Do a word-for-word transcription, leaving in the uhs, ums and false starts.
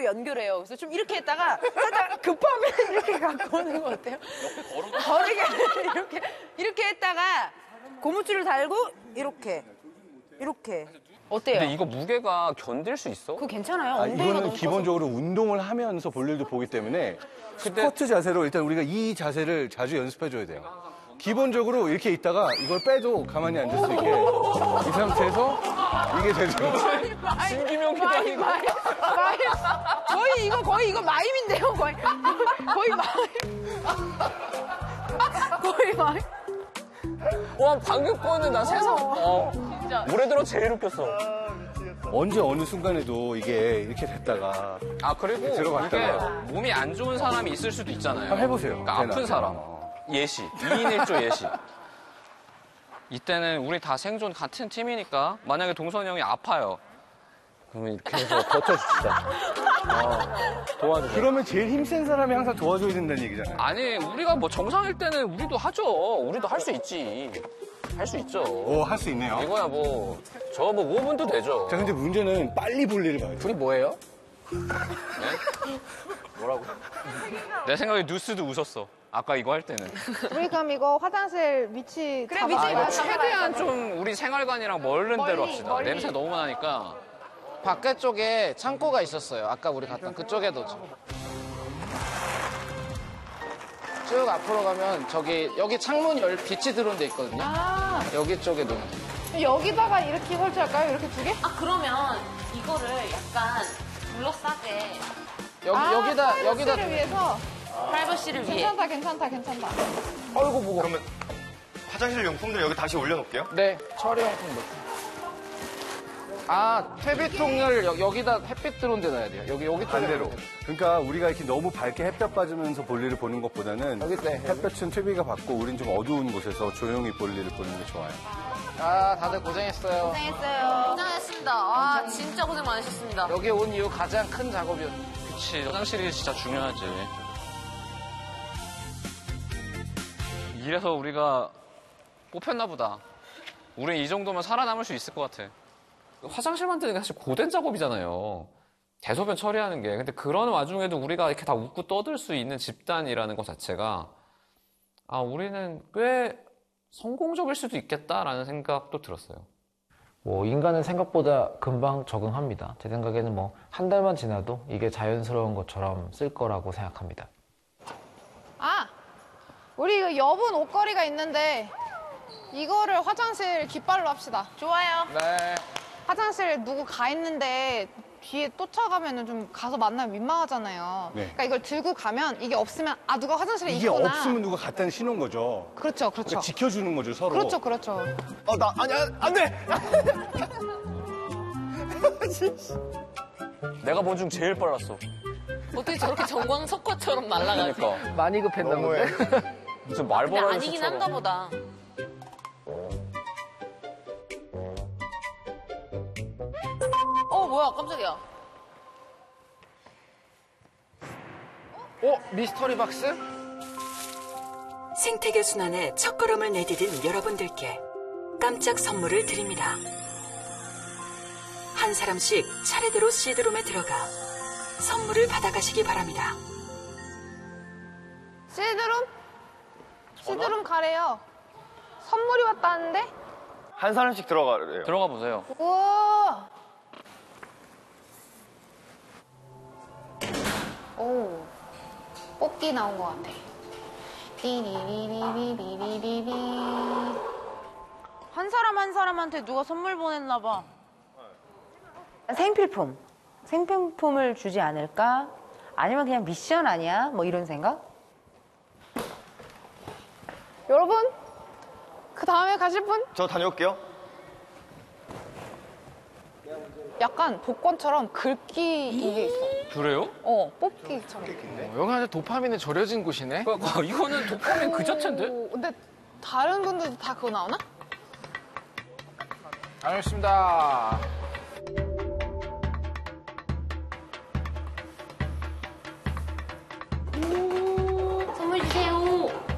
연결해요. 그래서 좀 이렇게 했다가 살짝 급하면 이렇게 갖고 오는 거 어때요? 거리게 이렇게 이렇게 했다가 고무줄을 달고 이렇게 이렇게 어때요? 근데 이거 무게가 견딜 수 있어? 그거 괜찮아요. 아, 이거는 기본적으로 운동을 하면서 볼일도 보기 때문에 근데... 스쿼트 자세로 일단 우리가 이 자세를 자주 연습해줘야 돼요. 기본적으로 이렇게 있다가 이걸 빼도 가만히 앉을 수 있게 이 상태에서 이게 되죠. 신기명기도 아니고. 거의 이거 거의 이거 마임인데요. 거의 거의 마임. 거의 마임. 와 방금 거는 나 세상 어, 올해 들어 제일 웃겼어. 언제 어느 순간에도 이게 이렇게 됐다가 아 그리고 들어갔다가. 이게 몸이 안 좋은 사람이 있을 수도 있잖아요. 한번 해보세요. 그러니까 아픈 사람. 예시. 이 인 일 조 예시. 이때는 우리 다 생존 같은 팀이니까 만약에 동선이 형이 아파요. 그러면 이렇게 해서 버텨줍시다. 어, 도와주세요. 그러면 제일 힘센 사람이 항상 도와줘야 된다는 얘기잖아요. 아니 우리가 뭐 정상일 때는 우리도 하죠. 우리도 할 수 있지. 할 수 있죠. 오, 할 수 있네요. 이거야 뭐 저 뭐 오 분도 되죠. 자, 근데 문제는 빨리 볼일을 봐야 돼요. 둘이 뭐예요? 네? 뭐라고? 내 생각에 뉴스도 웃었어. 아까 이거 할 때는. 우리 그럼 이거 화장실 위치 그래, 잡아- 위치 아, 이거 맞춰. 최대한 좀 우리 생활관이랑 멀른 멀리, 데로 합시다. 멀리. 냄새 너무 나니까. 밖에 쪽에 창고가 있었어요. 아까 우리 갔던 그쪽에도. 쭉 앞으로 가면 저기 여기 창문 열 빛이 들어온 데 있거든요. 아, 여기 쪽에 놓으면 돼요. 여기다가 이렇게 설치할까요? 이렇게 두 개? 아 그러면 이거를 약간 둘러싸게 여기 아, 여기다 여기다 를 위해서 프라이버시를 위해. 괜찮다, 괜찮다, 괜찮다. 아이고 뭐가. 그러면 화장실 용품들 여기 다시 올려놓을게요. 네, 처리용품 넣고. 아, 퇴비통을 여, 여기다 햇빛 들어온 데 놔야 돼요. 여기, 여기 쪽에. 반대로. 그러니까 우리가 이렇게 너무 밝게 햇볕 받으면서 볼일을 보는 것보다는 여기 네. 햇볕은 퇴비가 받고 우린 좀 어두운 곳에서 조용히 볼일을 보는 게 좋아요. 아, 다들 고생했어요. 고생했어요. 고생했습니다. 와 진짜 고생 많으셨습니다. 여기 온 이후 가장 큰 작업이었어요. 그치. 화장실이 진짜 중요하지. 이래서 우리가 뽑혔나 보다. 우린 이 정도면 살아남을 수 있을 것 같아. 화장실 만드는 게 사실 고된 작업이잖아요. 대소변 처리하는 게. 근데 그런 와중에도 우리가 이렇게 다 웃고 떠들 수 있는 집단이라는 것 자체가 아, 우리는 꽤 성공적일 수도 있겠다라는 생각도 들었어요. 뭐 인간은 생각보다 금방 적응합니다. 제 생각에는 뭐 한 달만 지나도 이게 자연스러운 것처럼 쓸 거라고 생각합니다. 아, 우리 그 여분 옷걸이가 있는데 이거를 화장실 깃발로 합시다. 좋아요. 네. 화장실 누구 가 있는데 뒤에 쫓아가면 좀 가서 만나면 민망하잖아요. 네. 그러니까 이걸 들고 가면 이게 없으면 아 누가 화장실에 이게 있구나. 없으면 누가 갖다는 신호인 거죠. 그렇죠, 그렇죠. 그러니까 지켜주는 거죠, 서로. 그렇죠, 그렇죠. 어, 나, 아니, 안 돼! 내가 본 중 제일 빨랐어. 어떻게 저렇게 정광석화처럼 날아가지? 그러니까. 많이 급했나 본데. 무슨 근데 말벌하는 아니긴 한가 보다. 어 뭐야 깜짝이야. 어? 미스터리 박스? 생태계 순환에 첫걸음을 내디딘 여러분들께 깜짝 선물을 드립니다. 한 사람씩 차례대로 시드룸에 들어가 선물을 받아가시기 바랍니다. 시드룸? 시드룸 가래요. 선물이 왔다는데? 한 사람씩 들어가래요. 들어가 보세요. 우와. 오, 뽑기 나온 것 같아. 띠리리리리리리리리. 한 사람 한 사람한테 누가 선물 보냈나 봐. 생필품. 생필품을 주지 않을까? 아니면 그냥 미션 아니야? 뭐 이런 생각? 여러분, 그 다음에 가실 분? 저 다녀올게요. 약간 복권처럼 긁기 이게 있어. 그래요? 어, 뽑기처럼. 어, 여기 완전 도파민에 절여진 곳이네. 그러니까 이거는 도파민 그 자체인데? 오, 근데 다른 분들도 다 그거 나오나? 다녀오겠습니다. 오.